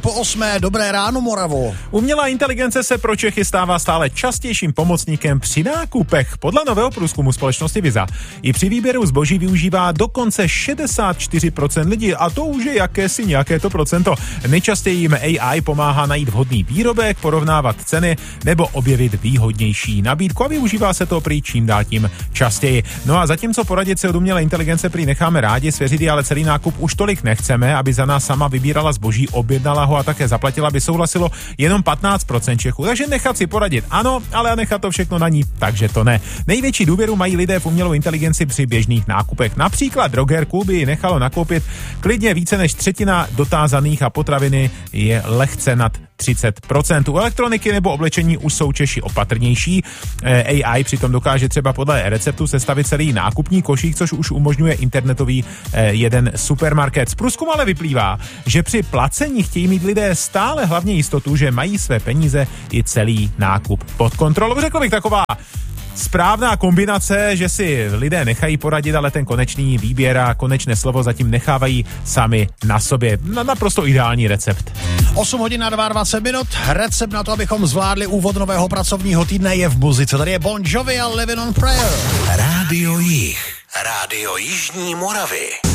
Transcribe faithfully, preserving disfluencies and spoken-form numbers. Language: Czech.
po osmé, dobré ráno Moravo. Umělá inteligence se pro Čechy stává stále častějším pomocníkem při nákupech. Podle nového průzkumu společnosti Visa i při výběru zboží využívá dokonce šedesát čtyři procent lidí a to už je jakési nějaké to procento. Nejčastěji jim A I pomáhá najít vhodný výrobek, porovnávat ceny nebo objevit výhodnější nabídku a využívá se to prý čím dál tím častěji. No a zatímco poradit se od umělé inteligence prý necháme rádi, svěřit ale celý nákup už tolik nechceme, aby za nás sama vybírala zboží, objednala ho a také zaplatila, by souhlasilo jenom patnáct procent Čechů. Takže nechat si poradit ano, ale nechat to všechno na ní, takže to ne. Největší důvěru mají lidé v umělou inteligenci při běžných nákupech. Například drogérku by nechalo nakoupit klidně více než třetina dotázaných a potraviny je lehce nad třicet procent. U elektroniky nebo oblečení už jsou Češi opatrnější. A I přitom dokáže třeba podle receptu sestavit celý nákupní košík, což už umožňuje internetový jeden supermarket. Z průzkumu ale vyplývá, že při placení chtějí mít lidé stále hlavně jistotu, že mají své peníze i celý nákup pod kontrolou. Řekl bych taková správná kombinace, že si lidé nechají poradit, ale ten konečný výběr a konečné slovo zatím nechávají sami na sobě. Na naprosto ideální recept. osm hodin a dvacet dva minut. Recept na to, abychom zvládli úvod nového pracovního týdne, je v muzice. Tady je Bon Jovi a Living on Prayer. Rádio Jih. Rádio Jižní Moravy.